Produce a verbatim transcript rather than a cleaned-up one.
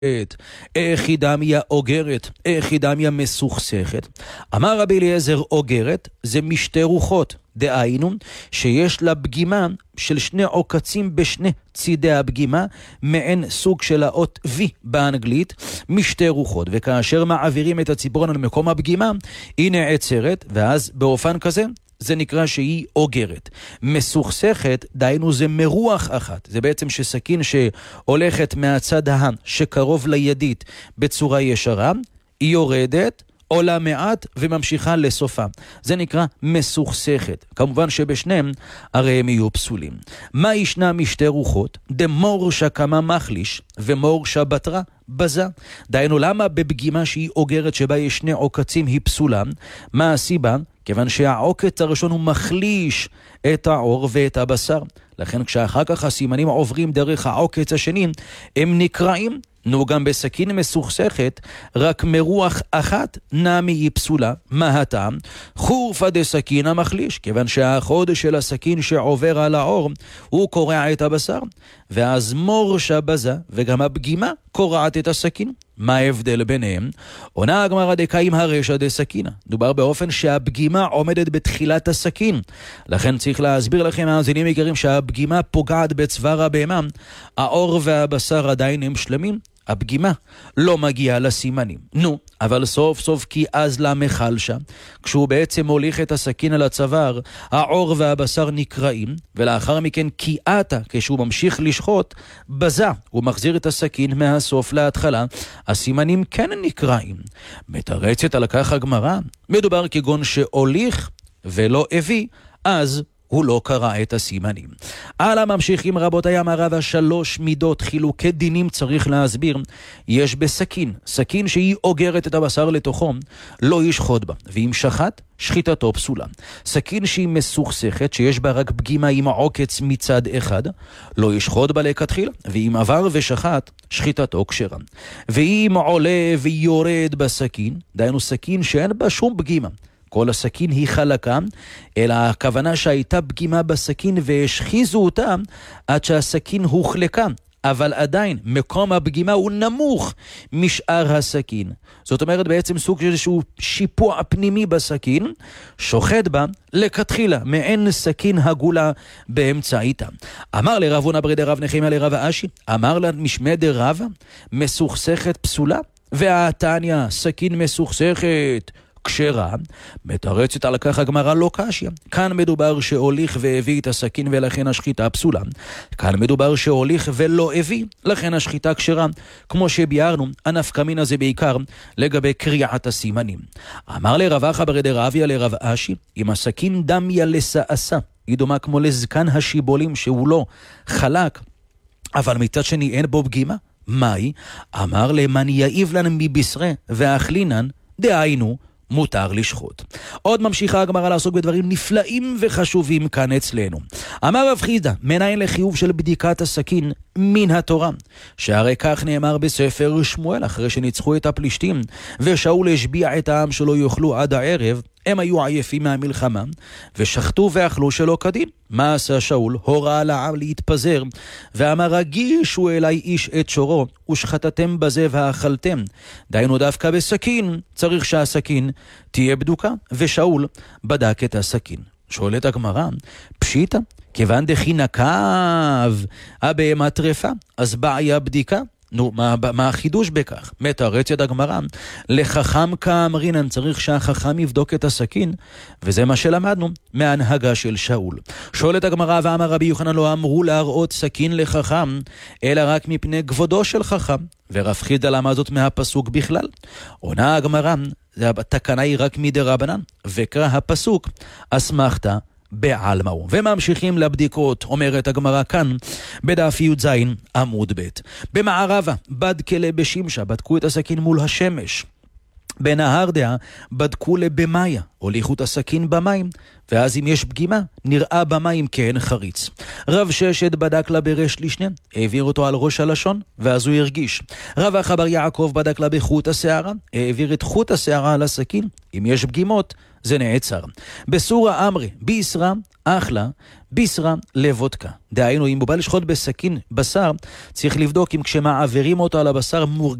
איך היא דמיה אוגרת, איך היא דמיה מסוכסכת. אמר רבי אליעזר, אוגרת זה משתי רוחות, דהיינו שיש לה פגימה של שני עוקצים בשני צידי הפגימה, מעין סוג של האות V באנגלית, משתי רוחות, וכאשר מעבירים את הציפורן למקום הפגימה היא נעצרת, ואז באופן כזה זה נקרא שהיא אוגרת. מסוכסכת, דהיינו זה מרוח אחת. זה בעצם שסכין שהולכת מהצד ההן שקרוב לידית בצורה ישרה, היא יורדת, עולה מעט וממשיכה לסופה. זה נקרא מסוכסכת. כמובן שבשניהם הרי הם יהיו פסולים. מה ישנה משתי רוחות? דמור שקמה מחליש ומור שבתרה בזה. דהיינו למה בפגימה שהיא אוגרת שבה יש שני עוקצים היא פסולה? מה הסיבה? כיוון שהעוקץ הראשון הוא מחליש את העור ואת הבשר. לכן כשאחר כך הסימנים עוברים דרך העוקץ השני, הם נקראים, נו גם בסכין מסוכסכת, רק מרוח אחת נמי היא פסולה. מה הטעם? חורפה דסכין המחליש, כיוון שהחוד של הסכין שעובר על העור, הוא קורע את הבשר, ואז מור שבזה, וגם הפגימה קורעת את הסכין. מה ההבדל ביניהם? עונה הגמרא דקאים הרשע דסכינה. דובר באופן שהפגימה עומדת בתחילת הסכין. לכן צריך להסביר לכם מאזינים יקרים שהפגימה פוגעת בצוואר הבהמה. העור והבשר עדיין הם שלמים. הפגימה לא מגיעה לסימנים. נו, אבל סוף סוף כי אז למחל שם, כשהוא בעצם מוליך את הסכין על הצוואר, העור והבשר נקראים, ולאחר מכן קיאתה, כשהוא ממשיך לשחוט, בזה, הוא מחזיר את הסכין מהסוף להתחלה, הסימנים כן נקראים. מתרצת על כך הגמרא, מדובר כגון שהוליך ולא הביא, אז הוא לא קרא את הסימנים. על הממשיכים רבותיי, אמר רבא, שלוש מידות חילוקי דינים צריך להסביר. יש בסכין, סכין שהיא אוגרת את הבשר לתוכו, לא ישחוט בה, ואם שחט, שחיטתו פסולה. סכין שהיא מסוכסכת, שיש בה רק פגימה עם עוקץ מצד אחד, לא ישחוט בה לכתחילה, ואם עבר ושחט, שחיטתו כשרה. ואם עולה ויורד בסכין, דהיינו סכין שאין בה שום פגימה, כל הסכין היא חלקה, אלא הכוונה שהייתה פגימה בסכין והשחיזו אותה עד שהסכין הוחלקה, אבל עדיין מקום הפגימה הוא נמוך משאר הסכין. זאת אומרת בעצם סוג של איזשהו שיפוע פנימי בסכין, שוחט בה לכתחילה, מעין סכין הגולה באמצעיתה. אמר לרב הונא ברי דרב נחמיה לרב אשי, אמר לה משמי דרבא, מסוכסכת פסולה, והתניא סכין מסוכסכת כשרה. מתרצת על כך הגמרא לא קשיא. כאן מדובר שהוליך והביא את הסכין ולכן השחיטה פסולה. כאן מדובר שהוליך ולא הביא, לכן השחיטה כשרה. כמו שביארנו, הנפקא מינה זה בעיקר לגבי קריעת הסימנים. אמר לרב אחא ברי דרביא לרב אשי, אם הסכין דמיה לסעסה, היא דומה כמו לזקן השיבולים שהוא לא חלק, אבל מצד שני אין בו פגימה. מהי? אמר למן יעיב לן מבשרה ואכלינן, דהיינו מותר לשחוט. עוד ממשיכה הגמרא לעסוק בדברים נפלאים וחשובים כאן אצלנו. אמר רב חיסדא, מניין לחיוב של בדיקת הסכין מן התורה, שהרי כך נאמר בספר שמואל, אחרי שניצחו את הפלישתים ושאול השביע את העם שלא יאכלו עד הערב, הם היו עייפים מהמלחמה ושחטו ואכלו שלא כדין. מה עשה שאול? הורה לעם להתפזר ואמר, הגישו אליי איש את שורו ושחטתם בזה ואכלתם. דיינו דווקא בסכין צריך שהסכין תהיה בדוקה, ושאול בדק את הסכין. שואלת הגמרא, פשיטא, כיוון דכי נקב הבהמה טרפה, אז בעיה בדיקה? נו, מה, מה החידוש בכך? מתרצת הגמרא, לחכם כאמרינן, צריך שהחכם יבדוק את הסכין, וזה מה שלמדנו מהנהגה של שאול. שואלת הגמרא, ואמר רבי יוחנן, לא אמרו להראות סכין לחכם, אלא רק מפני כבודו של חכם. ורב חיסדא למד זאת מהפסוק בכלל. עונה הגמרא, התקנה היא רק מדרבנן, וקרא הפסוק אסמכתא בעלמאו. וממשיכים לבדיקות, אומרת הגמרא כאן בדף י"ז עמוד ב'. במערבה בדקלה בשמשה, בדקו את הסכין מול השמש. בנהר דעה בדקו לבמאיה, הוליכו את הסכין במים, ואז אם יש פגימה נראה במים כאין חריץ. רב ששת בדק לה ברש לישנה, העביר אותו על ראש הלשון ואז הוא הרגיש. רב אחא בר יעקב בדק לה בחוט השערה, העביר את חוט השערה על הסכין, אם יש פגימות זה נעצר. בסורה אמרי, ביסרה, אחלה, ביסרה לבודקה. דהיינו, אם הוא בא לשחוט בסכין בשר, צריך לבדוק אם כשמעבירים אותו על הבשר מורגש,